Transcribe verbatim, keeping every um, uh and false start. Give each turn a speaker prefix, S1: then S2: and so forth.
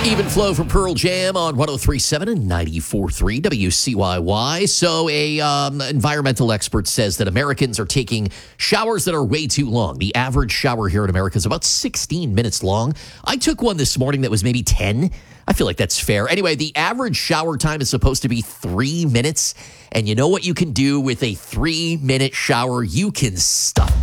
S1: Even Flow from Pearl Jam on one oh three point seven and ninety-four point three W C Y Y. So a um, environmental expert says that Americans are taking showers that are way too long. The average shower here in America is about sixteen minutes long. I took one this morning that was maybe ten. I feel like that's fair. Anyway, the average shower time is supposed to be three minutes. And you know what you can do with a three-minute shower? You can stuff